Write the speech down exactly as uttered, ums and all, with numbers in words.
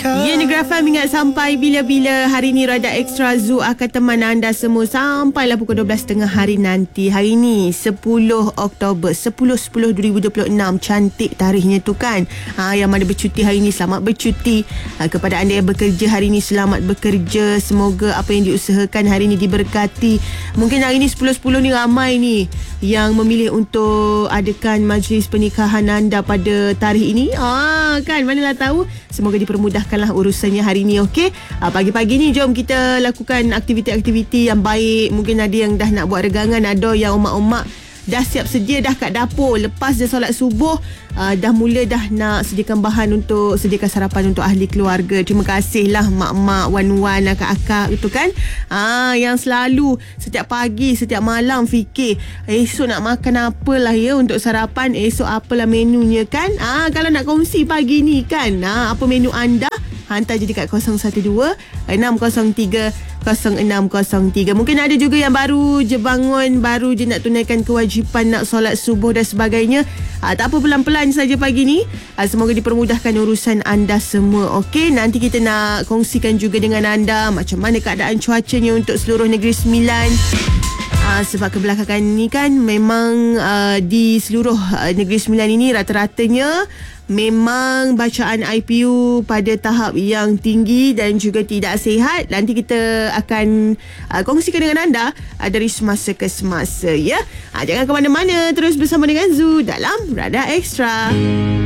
Ya, Negara F M ingat sampai bila-bila. Hari ni Radar Extra Zoo akan teman anda semua sampailah pukul dua belas tiga puluh hari nanti. Hari ni sepuluh Oktober, sepuluh sepuluh dua ribu dua puluh enam. Cantik tarikhnya tu kan. ha, Yang mana bercuti hari ni, selamat bercuti. ha, Kepada anda yang bekerja hari ni, selamat bekerja. Semoga apa yang diusahakan hari ni diberkati. Mungkin hari ni sepuluh sepuluh ni ramai ni yang memilih untuk adakan majlis pernikahan anda pada tarikh ini. Ah, kan, manalah tahu. Semoga dipermudahkanlah urusannya hari ni, okey? Ah, pagi-pagi ni jom kita lakukan aktiviti-aktiviti yang baik. Mungkin ada yang dah nak buat regangan, ada yang umak-umak dah siap sedia dah kat dapur. Lepas dia solat subuh, uh, dah mula dah nak sediakan bahan untuk sediakan sarapan untuk ahli keluarga. Terima kasihlah mak-mak, wan-wan, akak-akak itu kan. Ah, yang selalu setiap pagi, setiap malam fikir esok nak makan apalah ya untuk sarapan, esok apalah menunya kan. Ah, kalau nak kongsi pagi ni kan, ah, apa menu anda? Hantar je dekat kosong satu dua enam kosong tiga kosong enam kosong tiga. Mungkin ada juga yang baru je bangun, baru je nak tunaikan kewajipan nak solat subuh dan sebagainya. ha, Tak apa, pelan-pelan saja pagi ni. ha, Semoga dipermudahkan urusan anda semua. Okey, nanti kita nak kongsikan juga dengan anda macam mana keadaan cuacanya untuk seluruh Negeri Sembilan. Uh, sebab kebelakangan ni kan memang uh, di seluruh uh, Negeri Sembilan ini rata-ratanya memang bacaan I P U pada tahap yang tinggi dan juga tidak sihat. Nanti kita akan uh, kongsikan dengan anda uh, dari semasa ke semasa ya. Uh, jangan ke mana-mana, terus bersama dengan Zoo dalam Radar Extra.